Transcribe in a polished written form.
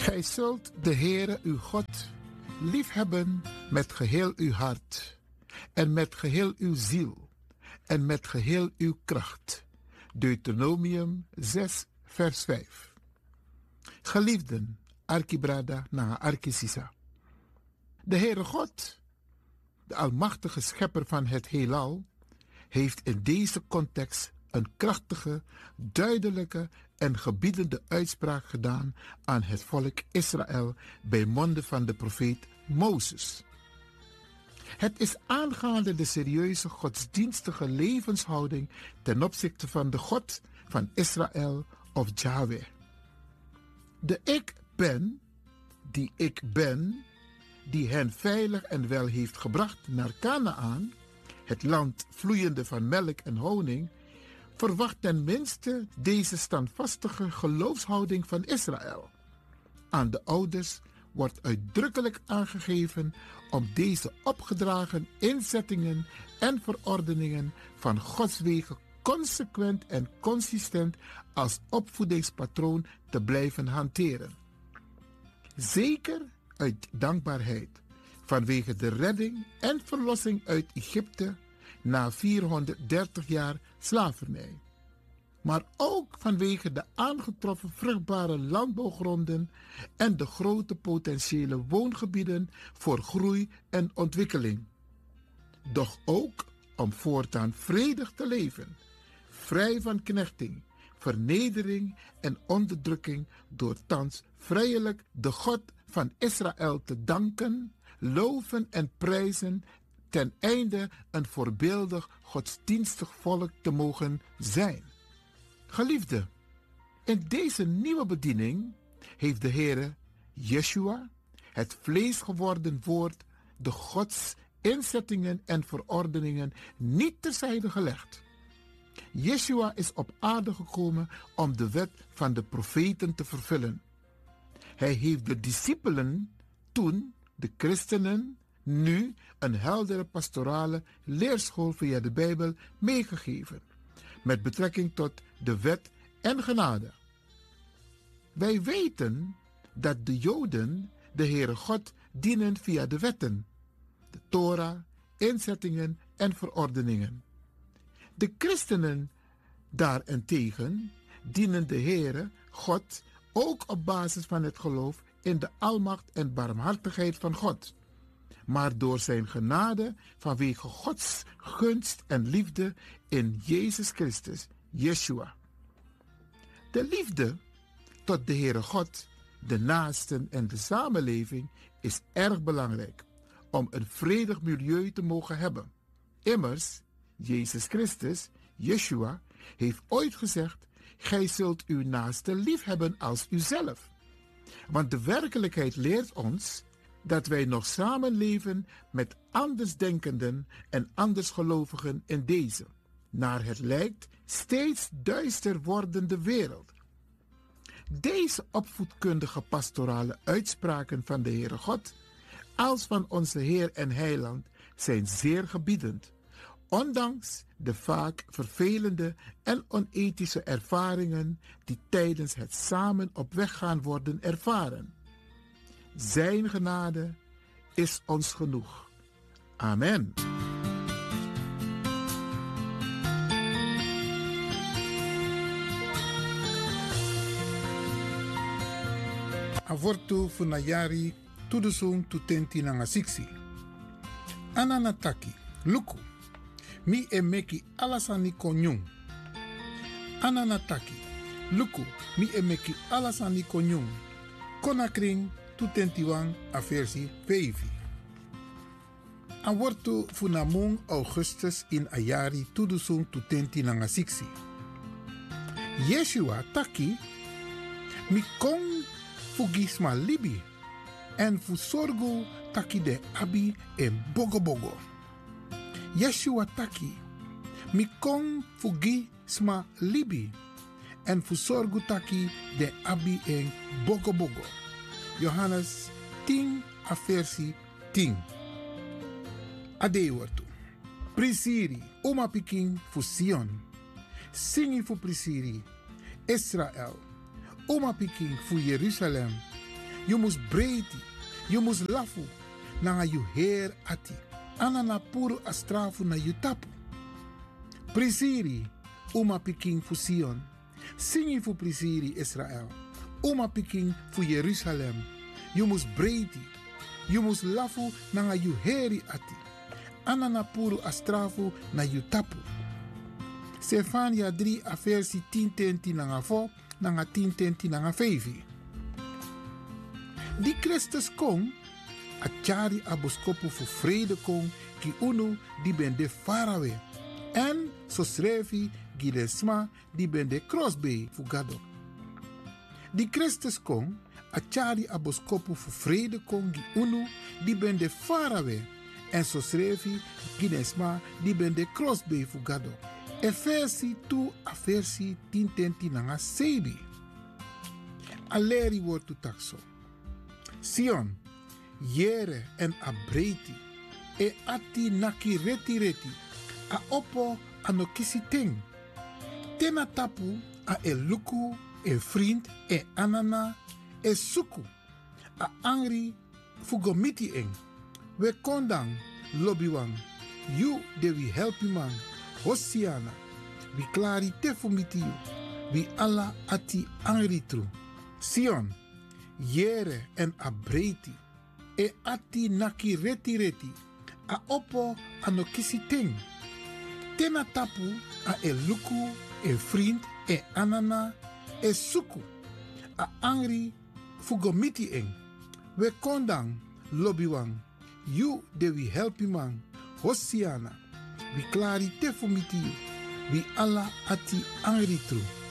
Gij zult de Heere uw God liefhebben met geheel uw hart en met geheel uw ziel en met geheel uw kracht. Deuteronomium 6, vers 5. Geliefden, Arkibrada na Arkisisa. De Heere God, de almachtige schepper van het heelal, heeft in deze context een krachtige, duidelijke en gebiedende uitspraak gedaan aan het volk Israël bij monden van de profeet Mozes. Het is aangaande de serieuze godsdienstige levenshouding ten opzichte van de God van Israël of Yahweh. De ik ben, die hen veilig en wel heeft gebracht naar Kanaan, het land vloeiende van melk en honing, verwacht ten minste deze standvastige geloofshouding van Israël. Aan de ouders wordt uitdrukkelijk aangegeven om deze opgedragen inzettingen en verordeningen van Gods wegen consequent en consistent als opvoedingspatroon te blijven hanteren. Zeker uit dankbaarheid vanwege de redding en verlossing uit Egypte na 430 jaar slavernij. Maar ook vanwege de aangetroffen vruchtbare landbouwgronden en de grote potentiële woongebieden voor groei en ontwikkeling. Doch ook om voortaan vredig te leven, vrij van knechting, vernedering en onderdrukking door thans vrijelijk de God van Israël te danken, loven en prijzen ten einde een voorbeeldig godsdienstig volk te mogen zijn. Geliefde, in deze nieuwe bediening heeft de Heere Yeshua, het vlees geworden woord, de Gods inzettingen en verordeningen niet terzijde gelegd. Yeshua is op aarde gekomen om de wet van de profeten te vervullen. Hij heeft de discipelen toen, de christenen, nu een heldere pastorale leerschool via de Bijbel meegegeven, met betrekking tot de wet en genade. Wij weten dat de Joden de Heere God dienen via de wetten, de Torah, inzettingen en verordeningen. De christenen daarentegen dienen de Heere God ook op basis van het geloof in de almacht en barmhartigheid van God, maar door zijn genade vanwege Gods gunst en liefde in Jezus Christus, Yeshua. De liefde tot de Heere God, de naasten en de samenleving is erg belangrijk om een vredig milieu te mogen hebben. Immers, Jezus Christus, Yeshua, heeft ooit gezegd: gij zult uw naaste lief hebben als uzelf. Want de werkelijkheid leert ons dat wij nog samenleven met andersdenkenden en andersgelovigen in deze, naar het lijkt, steeds duister wordende wereld. Deze opvoedkundige pastorale uitspraken van de Heere God, als van onze Heer en Heiland, zijn zeer gebiedend, ondanks de vaak vervelende en onethische ervaringen die tijdens het samen op weg gaan worden ervaren. Zijn genade is ons genoeg. Amen. Avortu funayari tudusung tutenti nangasiksi. Ananataki, luku. Mi emeki alasani konyung. Ananataki, luku. Mi emeki alasani konyung. Konakring tutentiwang a versie 5. Awortu funamung Augustus in ayari tudusung tutenti nangasiksi. Yeshua taki mi kong fugisma libi en fusorgo taki de abi en bogo. Yeshua taki mi kong fugisma libi en fusorgo taki de abi en bogo. Johannes 10 a versie 10. Adewortu. Prisiri, oma piking fu Sion. Singi fu prisiri, Israël. Oma piking fu Jeruzalem. You must breiti. You must lafu. Nanga you heer ati. Anana puro astrafu na you tapu. Prisiri. Uma piking fu Sion. Singi fu prisiri Israël. Uma piking fu Jerusalem. You must breiti. You must lafu nanga you heri ati. Anana puro astrafu na you tapu. Stefania 3 a versi 10 nanga 4 nanga 10 nanga 5. Die Christus kon a chari a boskopu fu vrede kon ki unu di ben de farawe. En so srevi gilesma di ben de crossbay fu gado. Die Christus kon a chari a boskopu fu vrede kon ki unu di ben de farawe. En so srevi gilesma di ben de crossbay fu gado. Efesi 2 a versi 10 nanga 7. Aleri wordt tu takso. Sion, jere en abreiti, e ati naki reti reti, a opo anokisi ting. Tena tapu a e luku, e vriend, e anana, e suku, a angri fugomiti eng. We kondang lobiwang, you de we helpi man, hosiana, we klari tefumiti you, we alla ati angri tru. Sion, jere en abreiti, e ati naki reti reti, a opo anokisi ting. Tena tapu a e luku, e vriend, e anana, e suku, a angri fugomiti eng. We kondang lobiwang, you de we helpi man, hosiana, we klari tefumiti you, we alla ati angri tru.